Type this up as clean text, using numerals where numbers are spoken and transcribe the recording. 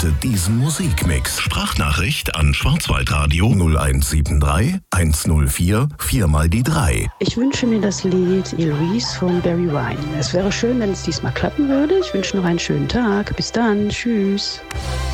bitte diesen Musikmix. Sprachnachricht an Schwarzwaldradio 0173 104 4x3. Ich wünsche mir das Lied Eloise von Barry Wine. Es wäre schön, wenn es diesmal klappen würde. Ich wünsche noch einen schönen Tag. Bis dann. Tschüss.